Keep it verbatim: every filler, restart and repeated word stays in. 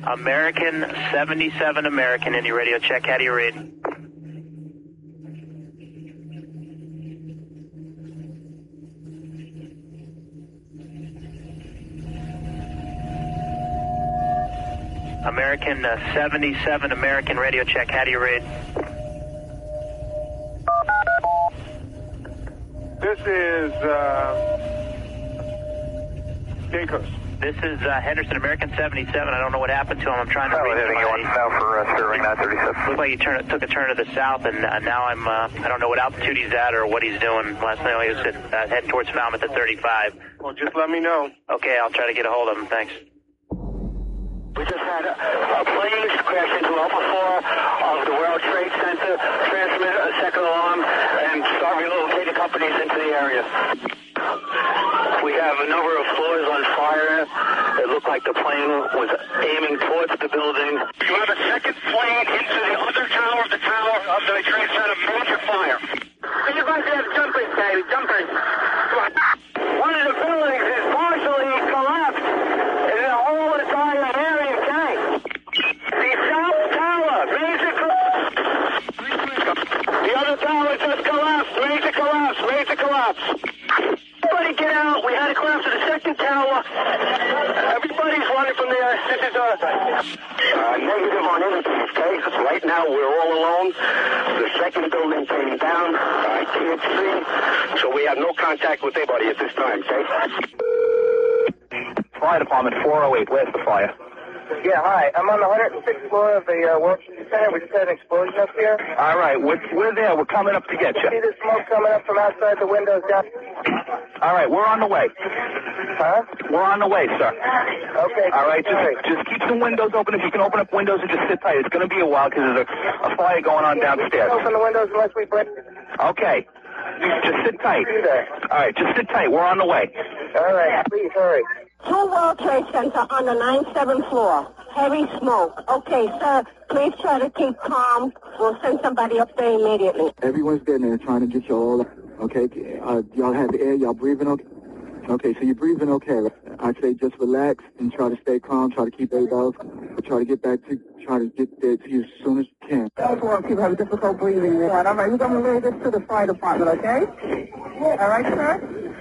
American seventy-seven American, any radio check. How do you read? American uh, seventy-seven American, radio check. How do you read? This is uh, Jacobs. This is uh, Henderson, American seventy-seven. I don't know what happened to him. I'm trying to read heading my... one now for uh, serving nine thirty-seven. Looked like he turned, took a turn to the south, and uh, now I'm, uh, I don't know what altitude he's at or what he's doing. Last night he was at, uh, heading towards Falmouth at thirty-five. Well, just let me know. Okay, I'll try to get a hold of him. Thanks. We just had a, a plane crash into Alpha four of the World Trade Center, transmit a second alarm, and start relocating companies into the area. We have a number of floors on fire. It looked like the plane was aiming towards the building. You have a second plane into the other tower of the tower of the Trade Center, major fire. You're going to have jumpers, baby, jumpers. One of the buildings is partially collapsed, and the whole entire area tank. The South Tower, major collapse. The other tower just collapsed, major collapse, major collapse. Everybody get out. We had to collapse to the second tower. Everybody's running from there. This is a uh, negative on everything, okay? Right now, we're all alone. The second building came down. I can't see. So we have no contact with anybody at this time, okay? Fire Department four oh eight, where's the fire? Yeah, hi. I'm on the one hundred sixth floor of the uh, World Trade Center. We just had an explosion up here. All right, we're, we're there. We're coming up to get you. See the smoke coming up from outside the windows down? All right, we're on the way. Huh? We're on the way, sir. Okay. All right, Sorry. just, just keep some windows open. If you can open up windows and just sit tight. It's going to be a while because there's a, a fire going on Yeah, downstairs. we can't open the windows unless we break. Okay. Just sit tight. Do that. All right, just sit tight. We're on the way. All right, please hurry. Two World Trade Center on the ninety-seventh floor. Heavy smoke. Okay, sir, please try to keep calm. We'll send somebody up there immediately. Everyone's been there trying to get you all. Okay, uh, y'all have the air. Y'all breathing okay? Okay, so you're breathing okay. I say just relax and try to stay calm. Try to keep everybody else. Try to get back to. Try to get there to you as soon as you can. That's why people have difficult breathing. All right, we're going to relay this to the fire department, okay? All right, sir?